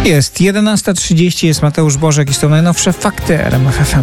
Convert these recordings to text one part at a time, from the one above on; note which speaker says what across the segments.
Speaker 1: jest 11:30, jest Mateusz Bożek i są najnowsze fakty RMF FM.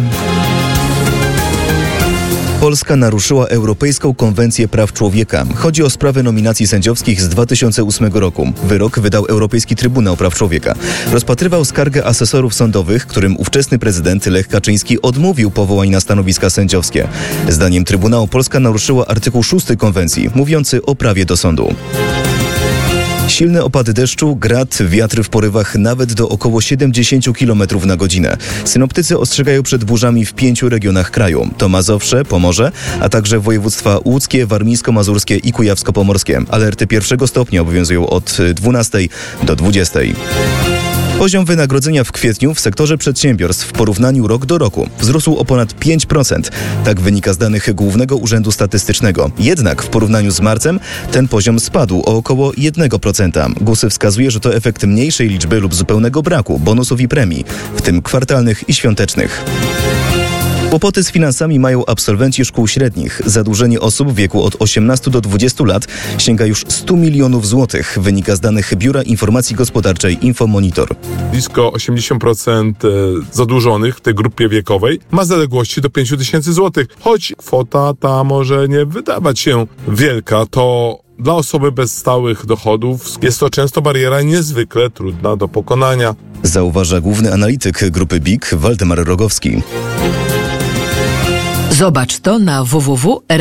Speaker 2: Polska naruszyła Europejską Konwencję Praw Człowieka. Chodzi o sprawę nominacji sędziowskich z 2008 roku. Wyrok wydał Europejski Trybunał Praw Człowieka. Rozpatrywał skargę asesorów sądowych, którym ówczesny prezydent Lech Kaczyński odmówił powołań na stanowiska sędziowskie. Zdaniem Trybunału Polska naruszyła artykuł 6 konwencji, mówiący o prawie do sądu. Silne opady deszczu, grad, wiatr w porywach nawet do około 70 km na godzinę. Synoptycy ostrzegają przed burzami w 5 regionach kraju. To Mazowsze, Pomorze, a także województwa łódzkie, warmińsko-mazurskie i kujawsko-pomorskie. Alerty pierwszego stopnia obowiązują od 12 do 20. Poziom wynagrodzenia w kwietniu w sektorze przedsiębiorstw w porównaniu rok do roku wzrósł o ponad 5%. Tak wynika z danych Głównego Urzędu Statystycznego. Jednak w porównaniu z marcem ten poziom spadł o około 1%. GUS wskazuje, że to efekt mniejszej liczby lub zupełnego braku bonusów i premii, w tym kwartalnych i świątecznych. Kłopoty z finansami mają absolwenci szkół średnich. Zadłużenie osób w wieku od 18 do 20 lat sięga już 100 milionów złotych, wynika z danych Biura Informacji Gospodarczej Infomonitor.
Speaker 3: Blisko 80% zadłużonych w tej grupie wiekowej ma zaległości do 5 tysięcy złotych. Choć kwota ta może nie wydawać się wielka, to dla osoby bez stałych dochodów jest to często bariera niezwykle trudna do pokonania.
Speaker 2: Zauważa główny analityk grupy BIG Waldemar Rogowski.
Speaker 4: Zobacz to na www.